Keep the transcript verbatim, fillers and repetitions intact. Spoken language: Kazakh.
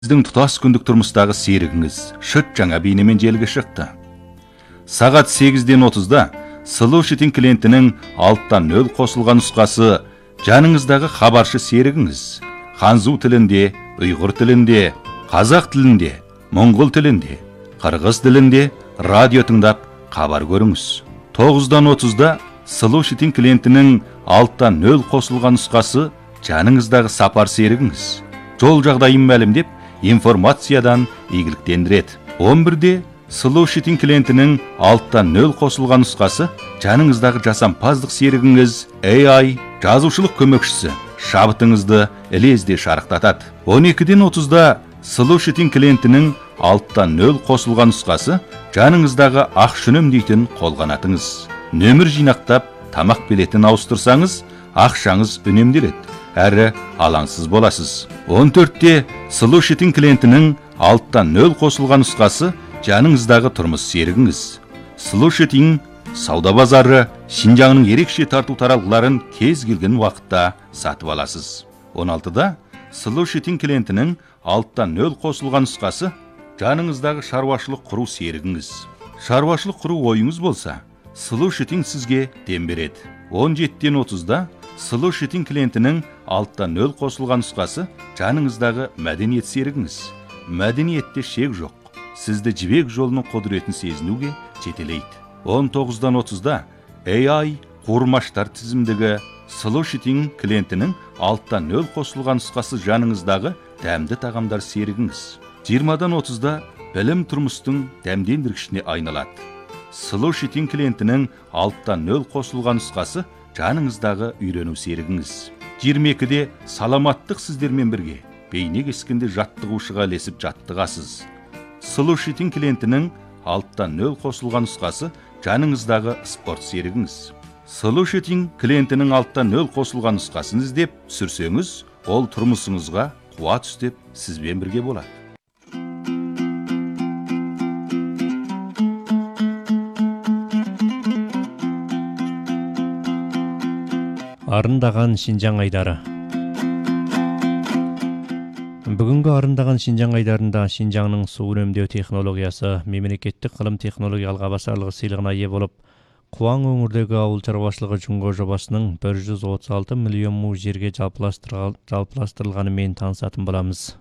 Сіздің тұтас күндік тұрмыстағы серігіңіз шыт жаңа бейнемен желіге шықты. Сағат сегізден отызда Сұлу Шетин клиентінің алттан нөл қосылған нұсқасы жаныңыздағы хабаршы серігіңіз ханзу тілінде, ұйғыр тілінде, қазақ тілінде, моңғол тілінде, қырғыз тілінде радио тыңдап хабар көріңіз. тоғыздан отызда Сұлу Шетин клиентінің алттан нөл қосылған нұсқасы жаныңыздағы сапар серігіңіз жол жағдайын мәлімдеп информациядан игіліктендіреді. он бірде Сұлу Шетин клиентінің алттан нөл қосылған нұсқасы жаныңыздағы жасампаздық серігіңіз эй ай жазушылық көмекшісі шабытыңызды ілезде шарықтатады. он екіден отызда Сұлу Шетин клиентінің алттан нөл қосылған нұсқасы жаныңыздағы ақша үнемдейтін қолғанатыңыз. Нөмір жинақтап тамақ билетін ауыстырсаңыз ақшаңыз үнемделеді әрі алаңсыз боласыз. он төртте Сұлу Шетин клиентінің алттан нөл қосылған нұсқасы жаныңыздағы тұрмыс серігіңіз. Сұлу Шетин сауда базары Шинжаңның ерекше тарту таралғыларын кез келген уақытта сатып аласыз. он алтыда Сұлу Шетин клиентінің алттан нөл қосылған нұсқасы жаныңыздағы шаруашылық құру серігіңіз. Шаруашылық құру ойыңыз болса, Сұлу Шетин сізге дем береді. он жетіден отызда Сұлу Шетин клиентінің алттан нөл қосылған нұсқасы жаныңыздағы мәдениет серігіңіз. Мәдениетте шек жоқ. Сізді жібек жолының құдіретін сезінуге жетелейді. он тоғыздан отызда эй ай қуырмаштар тізімдегі Сұлу Шетин клиентінің алттан нөл қосылған нұсқасы жаныңыздағы дәмді тағамдар серігіңіз. жиырмадан отызда білім тұрмыстың дәмдендіргішіне айналады. Сұлу Шетин клиентінің алттан нөл қосылған нұсқасы жаныңыздағы үйрену серігіңіз. жиырма екіде саламаттық сіздермен бірге бейне кескенде жаттығушыға ілесіп жаттығасыз. Сұлу Шетин клиентінің алттан нөл қосылған нұсқасы жаныңыздағы спорт серігіңіз. Сұлу Шетин клиентінің алттан нөл қосылған нұсқасын іздеп сүрсеңіз, ол тұрмысыңызға қуат үстеп сізбен бірге болады. Арындаған Шинжаң айдары. Бүгінгі арындаған Шинжаң айдарында Шинжаңның су үнемдеу технологиясы мемлекеттік ғылым технологиялық абасарлығы сыйлығына ие болып, Қуаң өңірдегі ауыл шаруашылығы жүнго жобасының бір жүз отыз алты миллион му жерге жалпыластырылғанымен танысатын боламыз.